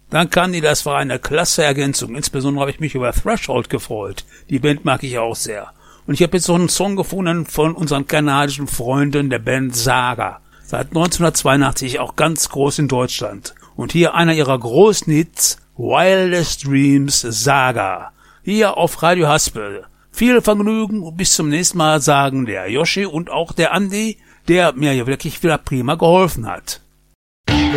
Dann Candy, das war eine klasse Ergänzung. Insbesondere habe ich mich über Threshold gefreut. Die Band mag ich auch sehr. Und ich habe jetzt noch einen Song gefunden von unseren kanadischen Freunden der Band Saga. Seit 1982 auch ganz groß in Deutschland. Und hier einer ihrer großen Hits, Wildest Dreams Saga. Hier auf Radio Haspel. Viel Vergnügen und bis zum nächsten Mal, sagen der Yoshi und auch der Andi, der mir ja wirklich wieder prima geholfen hat.